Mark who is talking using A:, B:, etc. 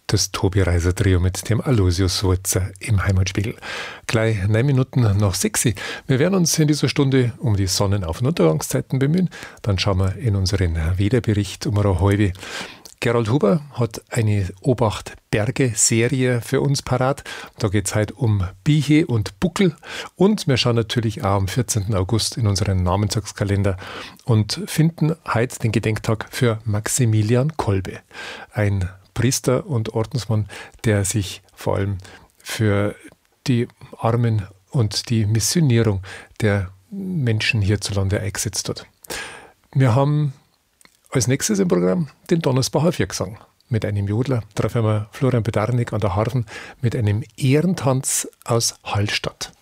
A: Das Tobi Reiser Trio mit dem Aloysius Sulzer im Heimatspiegel. Gleich 9 Minuten nach 6. Wir werden uns in dieser Stunde um die Sonnenauf- und Untergangszeiten bemühen. Dann schauen wir in unseren Wetterbericht um eine halbe. Gerald Huber hat eine Obacht-Berge-Serie für uns parat. Da geht es heute um Biche und Buckel. Und wir schauen natürlich auch am 14. August in unseren Namenstagskalender und finden heute den Gedenktag für Maximilian Kolbe. Ein Priester und Ordensmann, der sich vor allem für die Armen und die Missionierung der Menschen hierzulande eingesetzt hat. Wir haben als nächstes im Programm den Donnersbacher Viergesang mit einem Jodler. Treffen wir Florian Bedarnik an der Harfen mit einem Ehrentanz aus Hallstatt.